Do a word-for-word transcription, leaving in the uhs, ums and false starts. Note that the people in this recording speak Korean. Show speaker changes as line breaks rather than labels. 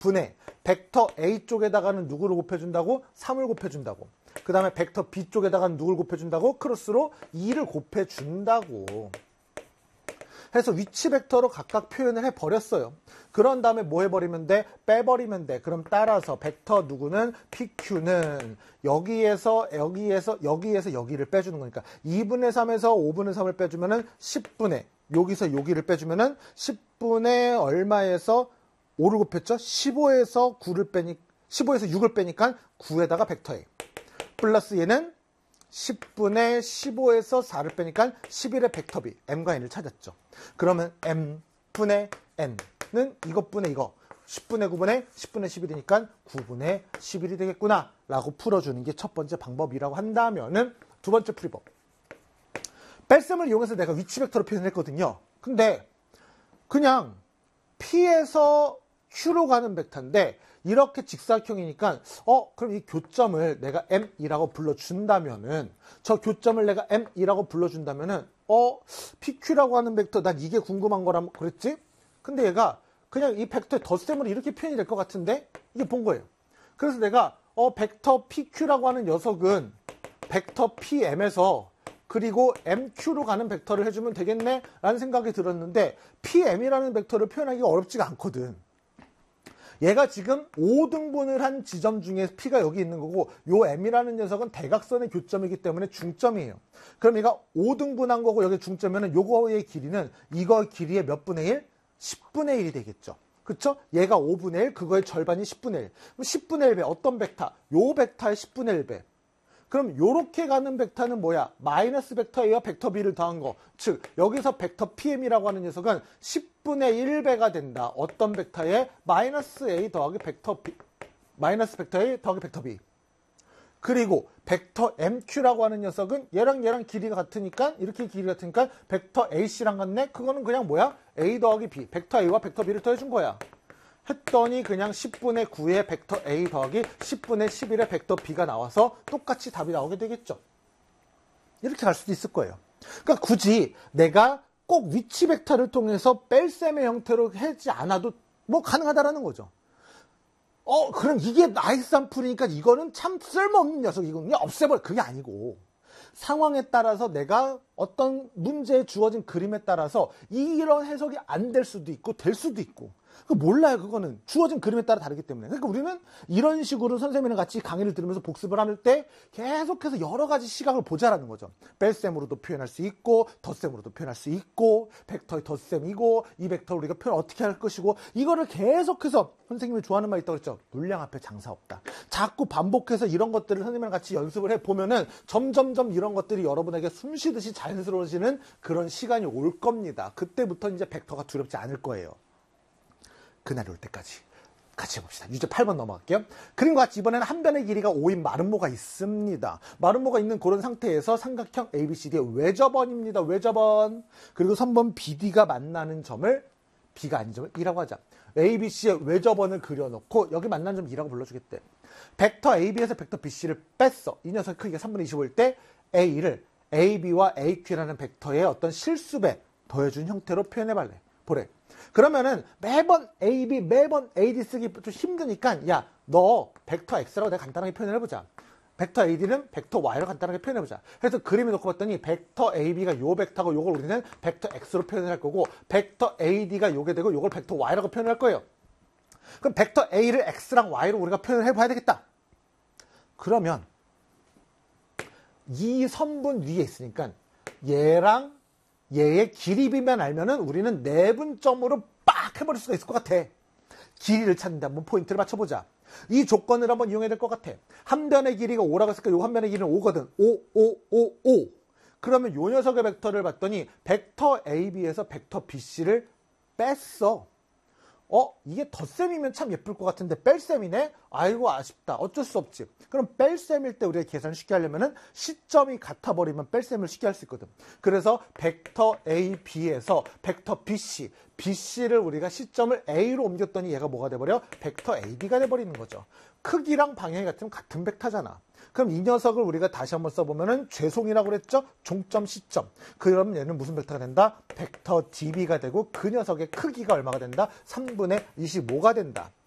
분의 벡터 A 쪽에다가는 누구를 곱해준다고? 삼을 곱해준다고. 그 다음에 벡터 B 쪽에다가는 누구를 곱해준다고? 크로스로 이를 곱해준다고. 해서 위치 벡터로 각각 표현을 해버렸어요. 그런 다음에 뭐 해버리면 돼? 빼버리면 돼. 그럼 따라서 벡터 누구는? 피큐는 여기에서 여기에서 여기에서 여기를 빼주는 거니까 이분의 삼에서 오분의 삼을 빼주면은 십분의 여기서 여기를 빼주면은 십분의 얼마에서 오를 곱했죠? 십오에서 구를 빼니 십오에서 육을 빼니까 구에다가 벡터 A 플러스 얘는 십분의 십오에서 사를 빼니까 십일의 벡터 B M과 N을 찾았죠. 그러면 M분의 N은 이것분의 이거 십분의 구분의 십분의 십일이니까 구분의 십일이 되겠구나 라고 풀어주는 게 첫 번째 방법이라고 한다면은 두 번째 풀이법. 뺄셈을 이용해서 내가 위치 벡터로 표현했거든요. 근데 그냥 P에서 Q로 가는 벡터인데 이렇게 직사각형이니까 어 그럼 이 교점을 내가 M이라고 불러준다면은 저 교점을 내가 M이라고 불러준다면은 어 피큐라고 하는 벡터 난 이게 궁금한 거라 그랬지? 근데 얘가 그냥 이 벡터의 덧셈으로 이렇게 표현이 될 것 같은데 이게 본 거예요. 그래서 내가 어 벡터 피큐라고 하는 녀석은 벡터 피엠에서 그리고 엠큐로 가는 벡터를 해주면 되겠네 라는 생각이 들었는데 피엠이라는 벡터를 표현하기가 어렵지가 않거든. 얘가 지금 오 등분을 한 지점 중에 P가 여기 있는 거고 요 M이라는 녀석은 대각선의 교점이기 때문에 중점이에요. 그럼 얘가 오 등분한 거고 여기 중점이면 요거의 길이는 이거 길이의 몇 분의 일? 십분의 일이 되겠죠. 그쵸? 얘가 오분의 일, 그거의 절반이 십분의 일. 그럼 십분의 일 배 어떤 벡터? 요 벡터의 십분의 일 배. 그럼 요렇게 가는 벡터는 뭐야? 마이너스 벡터 A와 벡터 B를 더한 거. 즉 여기서 벡터 피엠이라고 하는 녀석은 십분의 일 배가 된다. 어떤 벡터에? 마이너스 A 더하기 벡터 B. 마이너스 벡터 A 더하기 벡터 B. 그리고 벡터 엠큐라고 하는 녀석은 얘랑 얘랑 길이가 같으니까 이렇게 길이 같으니까 벡터 에이씨랑 같네? 그거는 그냥 뭐야? A 더하기 B. 벡터 A와 벡터 B를 더해준 거야. 했더니 그냥 십분의 구의 벡터 A 더하기 십분의 십일의 벡터 B가 나와서 똑같이 답이 나오게 되겠죠. 이렇게 갈 수도 있을 거예요. 그러니까 굳이 내가 꼭 위치 벡터를 통해서 뺄셈의 형태로 하지 않아도 뭐 가능하다라는 거죠. 어 그럼 이게 나이스한 풀이니까 이거는 참 쓸모없는 녀석 이거 그냥 없애버려. 그게 아니고 상황에 따라서 내가 어떤 문제에 주어진 그림에 따라서 이런 해석이 안 될 수도 있고 될 수도 있고 몰라요. 그거는 주어진 그림에 따라 다르기 때문에. 그러니까 우리는 이런 식으로 선생님이랑 같이 강의를 들으면서 복습을 할 때 계속해서 여러 가지 시각을 보자라는 거죠. 뺄셈으로도 표현할 수 있고 덧셈으로도 표현할 수 있고 벡터의 덧셈이고 이 벡터를 우리가 표현 어떻게 할 것이고 이거를 계속해서 선생님이 좋아하는 말이 있다고 그랬죠. 물량 앞에 장사 없다. 자꾸 반복해서 이런 것들을 선생님이랑 같이 연습을 해보면은 점점점 이런 것들이 여러분에게 숨쉬듯이 자연스러워지는 그런 시간이 올 겁니다. 그때부터 이제 벡터가 두렵지 않을 거예요. 그날이 올 때까지 같이 해봅시다. 유제 팔 번 넘어갈게요. 그림과 같이 이번에는 한 변의 길이가 오인 마름모가 있습니다. 마름모가 있는 그런 상태에서 삼각형 에이비씨디의 외접원입니다. 외접원. 그리고 선번 비디가 만나는 점을 B가 아닌 점을 E라고 하자. 에이비씨의 외접원을 그려놓고 여기 만나는 점 E라고 불러주겠대. 벡터 에이비에서 벡터 비씨를 뺐어. 이 녀석 크기가 삼분의 이십오일 때 A를 에이비와 에이큐라는 벡터의 어떤 실수배 더해준 형태로 표현해볼래. 보래. 그러면은 매번 에이비, 매번 에이디 쓰기 좀 힘드니까 야, 너 벡터 X라고 내가 간단하게 표현해보자. 벡터 에이디는 벡터 Y로 간단하게 표현해보자. 그래서 그림을 놓고 봤더니 벡터 에이비가 요 벡터고 요걸 우리는 벡터 X로 표현할 거고 벡터 에이디가 요게 되고 요걸 벡터 Y라고 표현할 거예요. 그럼 벡터 A를 X랑 Y로 우리가 표현을 해봐야 되겠다. 그러면 이 선분 위에 있으니까 얘랑 얘의 길이비만 알면은 우리는 내분점으로 빡 해버릴 수가 있을 것 같아. 길이를 찾는데 한번 포인트를 맞춰보자. 이 조건을 한번 이용해야 될 것 같아. 한 변의 길이가 오라고 했으니까 요 한 변의 길이는 오거든. 오, 오, 오, 오. 그러면 요 녀석의 벡터를 봤더니 벡터 에이비에서 벡터 비씨를 뺐어. 어? 이게 덧셈이면 참 예쁠 것 같은데 뺄셈이네? 아이고 아쉽다. 어쩔 수 없지. 그럼 뺄셈일 때 우리가 계산을 쉽게 하려면은 시점이 같아버리면 뺄셈을 쉽게 할 수 있거든. 그래서 벡터 에이비에서 벡터 비씨, 비씨를 우리가 시점을 A로 옮겼더니 얘가 뭐가 돼버려? 벡터 에이비가 돼버리는 거죠. 크기랑 방향이 같으면 같은 벡터잖아. 그럼 이 녀석을 우리가 다시 한번 써보면은 죄송이라고 그랬죠? 종점 시점. 그럼 얘는 무슨 벡터가 된다? 벡터 디비가 되고 그 녀석의 크기가 얼마가 된다? 삼분의 이십오가 된다.